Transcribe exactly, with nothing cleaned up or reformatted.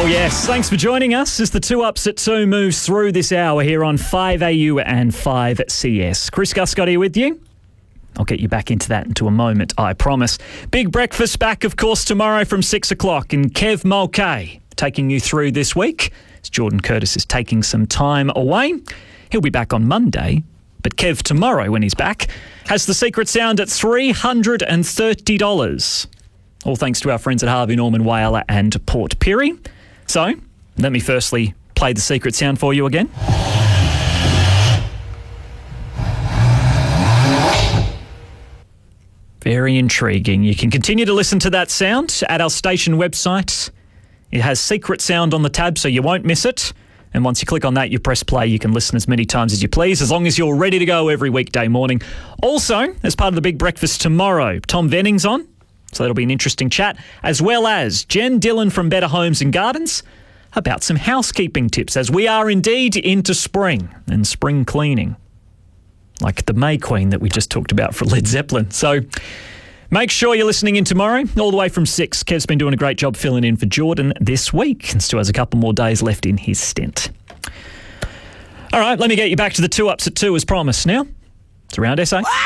Oh yes, thanks for joining us as the two ups at two moves through this hour here on five A U and five C S. Chris Guscott here with you. I'll get you back into that into a moment, I promise. Big breakfast back, of course, tomorrow from six o'clock, and Kev Mulcahy taking you through this week as Jordan Curtis is taking some time away. He'll be back on Monday, but Kev tomorrow, when he's back, has the secret sound at three hundred thirty dollars. All thanks to our friends at Harvey Norman Whaler and Port Pirie. So, let me firstly play the secret sound for you again. Very intriguing. You can continue to listen to that sound at our station website. It has secret sound on the tab, so you won't miss it. And once you click on that, you press play. You can listen as many times as you please, as long as you're ready to go every weekday morning. Also, as part of the big breakfast tomorrow, Tom Venning's on. So that'll be an interesting chat, as well as Jen Dillon from Better Homes and Gardens about some housekeeping tips, as we are indeed into spring and spring cleaning, like the May Queen that we just talked about for Led Zeppelin. So make sure you're listening in tomorrow, all the way from six. Kev's been doing a great job filling in for Jordan this week and still has a couple more days left in his stint. All right, let me get you back to the two ups at two as promised now. It's around S A.